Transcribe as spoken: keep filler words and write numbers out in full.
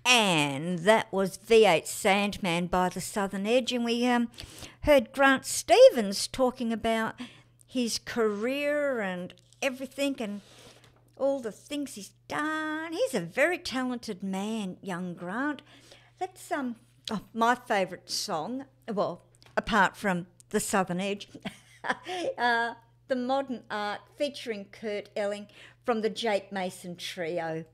And that was V eight's Sandman by the Southern Edge. And we um, heard Grant Stevens talking about his career and everything and all the things he's done. He's a very talented man, young Grant. That's um oh, my favourite song, well, apart from the Southern Edge, uh, The Modern Art featuring Kurt Elling from the Jake Mason Trio.